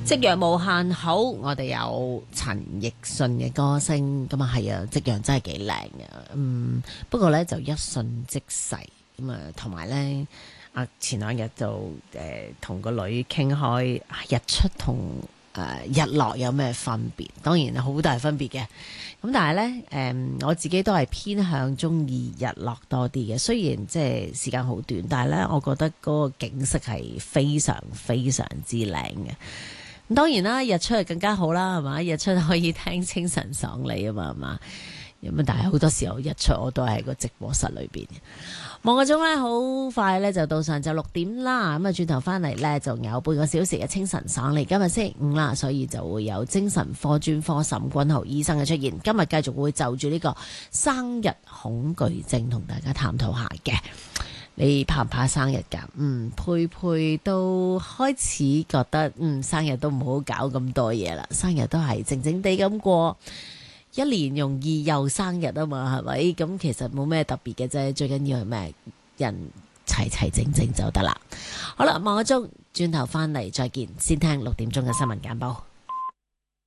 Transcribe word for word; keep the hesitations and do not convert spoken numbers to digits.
夕陽無限好，我哋有陳奕迅嘅歌聲，咁啊係啊，夕陽真係幾靚嘅，嗯，不過咧就一瞬即逝，咁啊同埋咧啊前兩日就誒同個女傾開日出同誒、呃、日落有咩分別？當然好大分別嘅，咁但係咧誒我自己都係偏向中意日落多啲嘅，雖然即係時間好短，但係咧我覺得嗰個景色係非常非常之靚嘅。咁當然啦，日出係更加好啦，係嘛？日出可以聽清晨爽利啊嘛，係嘛？咁但係好多時候日出我都係喺個直播室裏邊。望個鐘咧，好快咧就到上晝六點啦。咁啊，轉頭翻嚟咧就有半個小時嘅清晨爽利。今日星期五啦，所以就會有精神科專科沈君豪醫生嘅出現。今日繼續會就住呢個生日恐懼症同大家探討下嘅。你怕唔怕生日㗎？嗯，佩佩都開始覺得，嗯，生日都唔好搞咁多嘢啦，生日都係靜靜地咁過，一年容易又生日啊嘛，係咪？咁其實冇咩特別嘅啫，最緊要係咩？人齊齊整整就得啦。好啦，望個鐘，轉頭翻嚟再見，先聽六點鐘嘅新聞簡報。